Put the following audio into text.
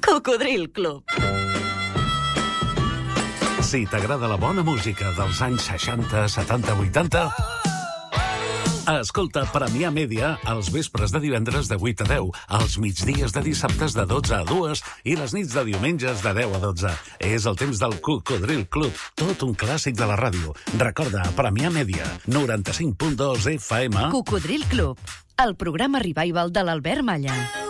Cocodril Club. Si t'agrada la bona música dels anys 60, 70, 80... Escolta Premià Mèdia els vespres de divendres de 8 a 10, els migdies de dissabtes de 12 a 2 i les nits de diumenges de 10 a 12. És el temps del Cocodril Club, tot un clàssic de la ràdio. Recorda, Premià Mèdia, 95.2 FM. Cocodril Club, el programa revival de l'Albert Malla.